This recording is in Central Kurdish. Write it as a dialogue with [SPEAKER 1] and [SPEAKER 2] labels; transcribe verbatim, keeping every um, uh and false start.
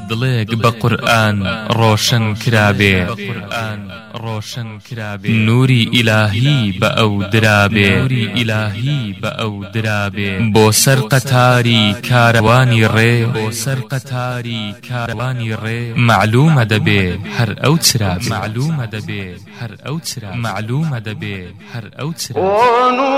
[SPEAKER 1] دڵێک بە قورئان ڕۆشن کرابێ نوری ئیلاهی بە ئەو درابێ نوری ئیلاهی بە ئەو درابێ بۆ سەر قەتاری کاروانی ڕێ بۆ سەر قەتاری کاروانی ڕێ معلومە دەبێ هەر ئەو چرابێ معلومە دەبێ هەر ئەو چرابێ معلومە دەبێ هەر ئەو چرابێ